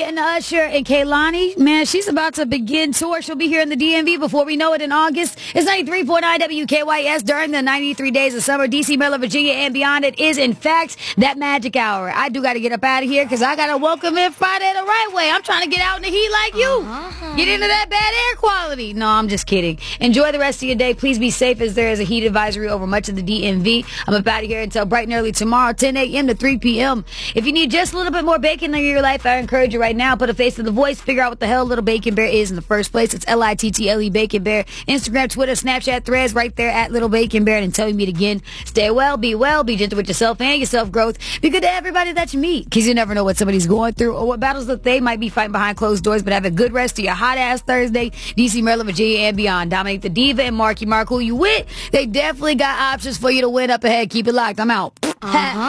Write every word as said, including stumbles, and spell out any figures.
and Usher and Kehlani, man, she's about to begin tour. She'll be here in the D M V before we know it in August. It's ninety-three point nine W K Y S during the ninety-three days of summer, D C, Maryland, Virginia, and beyond. It is, in fact, that magic hour. I do got to get up out of here because I got to welcome in Friday the right way. I'm trying to get out in the heat like you. Uh-huh. Get into that bad air quality. No, I'm just kidding. Enjoy the rest of your day. Please be safe as there is a heat advisory over much of the D M V. I'm up out of here until bright and early tomorrow, ten a.m. to three p.m. If you need just a little bit more bacon in your life, I encourage you right now, put a face to the voice, figure out what the hell Little Bacon Bear is in the first place. It's L I T T L E Bacon Bear. Instagram, Twitter, Snapchat, Threads, right there at Little Bacon Bear. And until we meet again, stay well, be well, be gentle with yourself and your self-growth. Be good to everybody that you meet, because you never know what somebody's going through or what battles that they might be fighting behind closed doors. But have a good rest of your hot-ass Thursday, D C, Maryland, Virginia, and beyond. Dominic the Diva and Marky Mark, who you with? They definitely got options for you to win up ahead. Keep it locked. I'm out. Uh-huh.